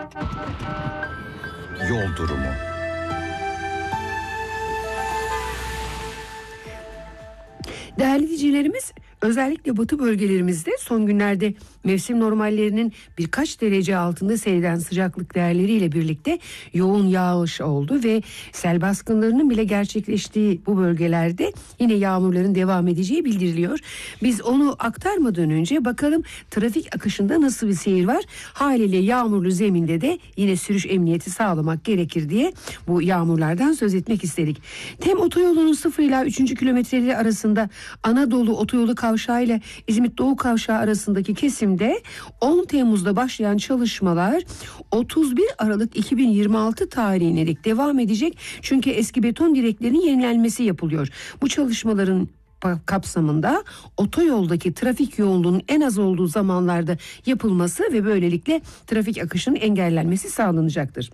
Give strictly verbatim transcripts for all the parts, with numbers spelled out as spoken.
Yol durumu. Değerli dinleyicilerimiz, özellikle batı bölgelerimizde son günlerde mevsim normallerinin birkaç derece altında seyreden sıcaklık değerleriyle birlikte yoğun yağış oldu ve sel baskınlarının bile gerçekleştiği bu bölgelerde yine yağmurların devam edeceği bildiriliyor. Biz onu aktarmadan önce bakalım trafik akışında nasıl bir seyir var? Haliyle yağmurlu zeminde de yine sürüş emniyeti sağlamak gerekir diye bu yağmurlardan söz etmek istedik. Tem otoyolunun sıfır ila üçüncü kilometreleri arasında Anadolu otoyolu kavşağı ile İzmit Doğu kavşağı arasındaki kesimde on Temmuz'da başlayan çalışmalar otuz bir Aralık iki bin yirmi altı tarihine dek devam edecek. Çünkü eski beton direklerin yenilenmesi yapılıyor. Bu çalışmaların kapsamında otoyoldaki trafik yoğunluğunun en az olduğu zamanlarda yapılması ve böylelikle trafik akışının engellenmesi sağlanacaktır.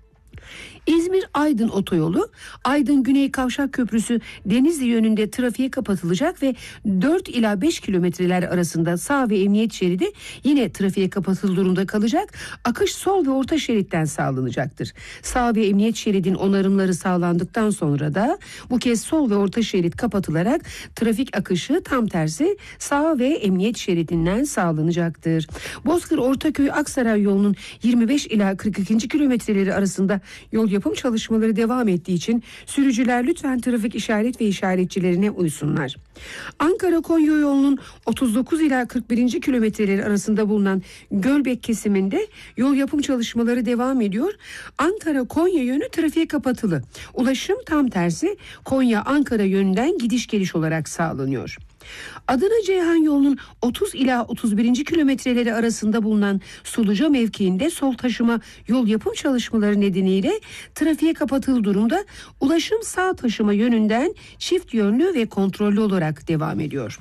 İzmir-Aydın otoyolu, Aydın Güney Kavşak Köprüsü Denizli yönünde trafiğe kapatılacak ve dört ila beş kilometreler arasında sağ ve emniyet şeridi yine trafiğe kapatılı durumda kalacak. Akış sol ve orta şeritten sağlanacaktır. Sağ ve emniyet şeridin onarımları sağlandıktan sonra da bu kez sol ve orta şerit kapatılarak trafik akışı tam tersi sağ ve emniyet şeridinden sağlanacaktır. Bozkır Ortaköy Aksaray yolunun yirmi beş ila kırk iki. kilometreleri arasında yol yapım çalışmaları devam ettiği için sürücüler lütfen trafik işaret ve işaretçilerine uysunlar. Ankara-Konya yolunun otuz dokuz ila kırk bir. kilometreleri arasında bulunan Gölbek kesiminde yol yapım çalışmaları devam ediyor. Ankara-Konya yönü trafiğe kapatılı. Ulaşım tam tersi Konya-Ankara yönünden gidiş geliş olarak sağlanıyor. Adana-Ceyhan yolunun otuz ila otuz bir. kilometreleri arasında bulunan Suluca mevkiinde sol taşıma yol yapım çalışmaları nedeniyle trafiğe kapatılı durumda. Ulaşım sağ taşıma yönünden çift yönlü ve kontrollü olarak devam ediyor.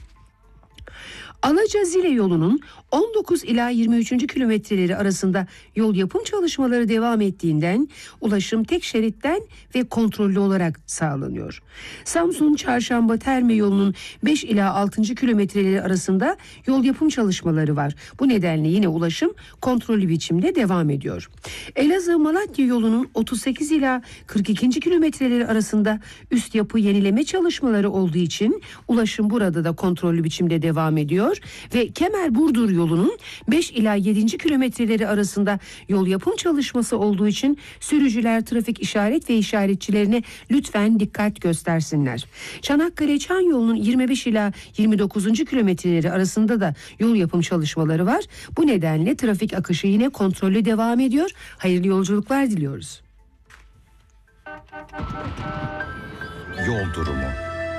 Alaca-Zile yolunun on dokuz ila yirmi üç. kilometreleri arasında yol yapım çalışmaları devam ettiğinden ulaşım tek şeritten ve kontrollü olarak sağlanıyor. Samsun Çarşamba Terme yolunun beş ila altı. kilometreleri arasında yol yapım çalışmaları var. Bu nedenle yine ulaşım kontrollü biçimde devam ediyor. Elazığ Malatya yolunun otuz sekiz ila kırk iki. kilometreleri arasında üst yapı yenileme çalışmaları olduğu için ulaşım burada da kontrollü biçimde devam ediyor ve Kemer Burdur yolunun beş ila yedi. kilometreleri arasında yol yapım çalışması olduğu için sürücüler trafik işaret ve işaretçilerine lütfen dikkat göstersinler. Çanakkale-Çan yolunun yirmi beş ila yirmi dokuz. kilometreleri arasında da yol yapım çalışmaları var. Bu nedenle trafik akışı yine kontrollü devam ediyor. Hayırlı yolculuklar diliyoruz. Yol durumu.